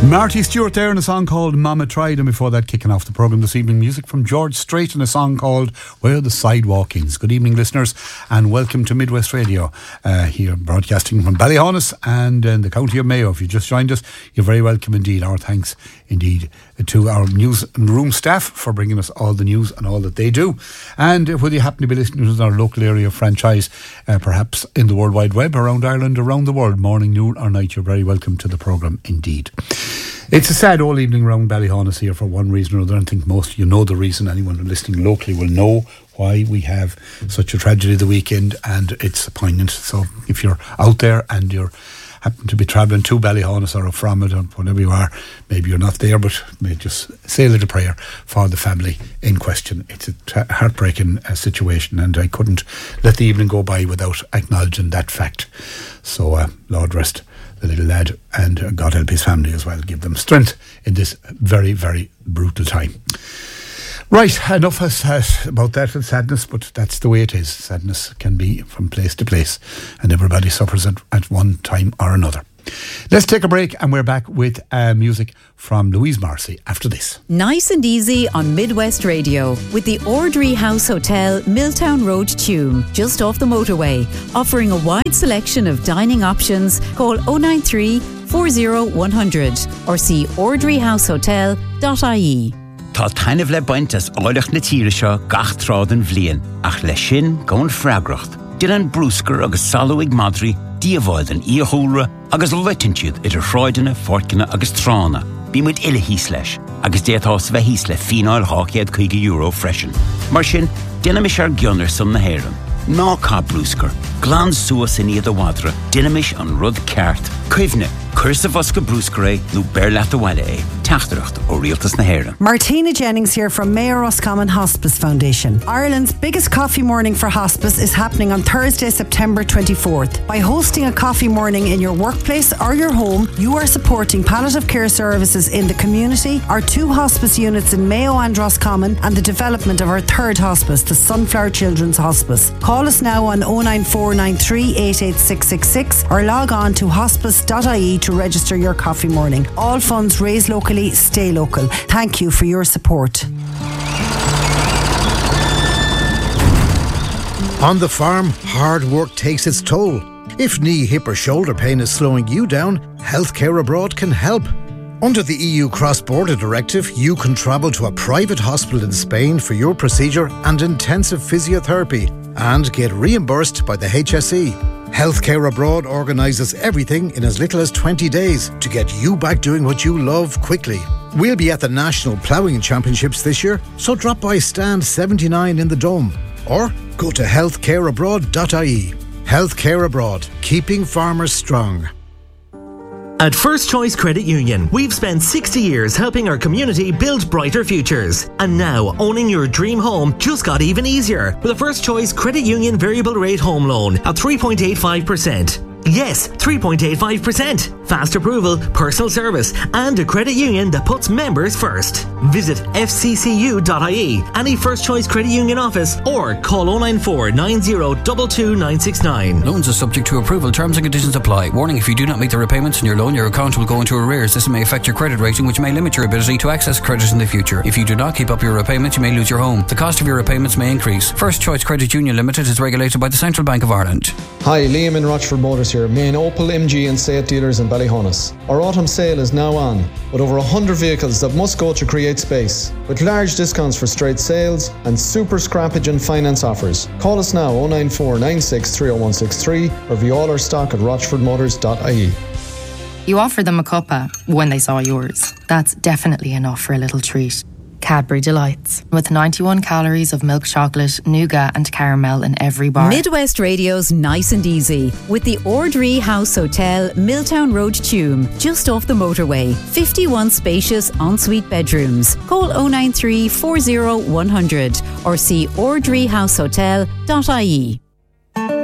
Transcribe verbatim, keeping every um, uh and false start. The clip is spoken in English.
Marty Stewart there in a song called Mama Tried, and before that, kicking off the programme this evening, music from George Strait in a song called Where the Sidewalk Ends. Good evening, listeners, and welcome to Midwest Radio, uh, here broadcasting from Ballyhonus and in the county of Mayo. If you just joined us, you're very welcome indeed. Our thanks indeed to our news and room staff for bringing us all the news and all that they do. And whether you happen to be listening to our local area franchise, uh, perhaps in the World Wide Web, around Ireland, around the world, morning, noon or night, you're very welcome to the programme indeed. It's a sad old evening around Ballyhonus here for one reason or another. I think most of you know the reason. Anyone listening locally will know why we have such a tragedy the weekend, and it's poignant. So if you're out there and you're happen to be travelling to Ballyhonus or from it or whatever you are, maybe you're not there, but maybe just say a little prayer for the family in question. It's a tra- heartbreaking uh, situation, and I couldn't let the evening go by without acknowledging that fact. So uh, Lord rest the little lad, and God help his family as well. Give them strength in this very, very brutal time. Right, enough has, has about that and sadness, but that's the way it is. Sadness can be from place to place, and everybody suffers it at one time or another. Let's take a break, and we're back with uh, music from Louise Marcy after this. Nice and easy on Midwest Radio with the Ordry House Hotel, Milltown Road, Tuam, just off the motorway, offering a wide selection of dining options. Call oh nine three, four oh one hundred or see ordry house hotel dot I E. Tá tainmh le baint as áileach na tíre seo gach trád an bhliain, ach le sin gón freagracht. Dylan brúscar agus salúig madri, díomháid an íothúra agus leitinciúd idir shráideanna, forcanna agus trána. Bí muid ile hís leis, agus déatás bheith hís le fínáil hácéad chuige euro freisin. Mar sin, dyna mis ar gionnar som na héireann. Ná cá brúscar, glán suas in iad a wadra, dyna mis an rud ceart. Cuimhne, cursa fosca brúscar é, nú bearlaat a bhaile é. Teachtareacht ó Rialtas na Héireann. Martina Jennings here from Mayor Roscommon Hospice Foundation. Ireland's biggest coffee morning for hospice is happening on Thursday, September twenty-fourth. By hosting a coffee morning in your workplace or your home, you are supporting palliative care services in the community, our two hospice units in Mayo and Roscommon, and the development of our third hospice, the Sunflower Children's Hospice. Call us now on oh nine four nine three, eight eight six six six or log on to hospice dot I E to register your coffee morning. All funds raised locally. Stay local. Thank you for your support. On the farm, hard work takes its toll. If knee, hip or shoulder pain is slowing you down, Healthcare Abroad can help. Under the E U Cross-Border Directive, you can travel to a private hospital in Spain for your procedure and intensive physiotherapy and get reimbursed by the H S E. Healthcare Abroad organises everything in as little as twenty days to get you back doing what you love quickly. We'll be at the National Ploughing Championships this year, so drop by stand seventy-nine in the Dome or go to healthcare abroad dot I E. Healthcare Abroad, keeping farmers strong. At First Choice Credit Union, we've spent sixty years helping our community build brighter futures. And now, owning your dream home just got even easier with a First Choice Credit Union variable rate home loan at three point eight five percent. Yes, three point eight five percent. Fast approval, personal service, and a credit union that puts members first. Visit f c c u dot I E, any First Choice Credit Union office, or call oh nine four nine oh two two nine six nine. Loans are subject to approval. Terms and conditions apply. Warning, if you do not make the repayments on your loan, your account will go into arrears. This may affect your credit rating, which may limit your ability to access credit in the future. If you do not keep up your repayments, you may lose your home. The cost of your repayments may increase. First Choice Credit Union Limited is regulated by the Central Bank of Ireland. Hi, Liam in Rochford Motors here, main Opel, M G and Seat dealers in Ballyhonus. Our autumn sale is now on, with over one hundred vehicles that must go to create space, with large discounts for straight sales and super scrappage and finance offers. Call us now oh nine four nine six three oh one six three or view all our stock at rochford motors dot I E. You offered them a cuppa when they saw yours. That's definitely enough for a little treat. Cadbury Delights, with ninety-one calories of milk chocolate, nougat and caramel in every bar. Midwest Radio's Nice and Easy with the Ordry House Hotel, Milltown Road, Tuam, just off the motorway. fifty-one spacious ensuite bedrooms. Call oh nine three, four oh one hundred or see ordry house hotel dot I E.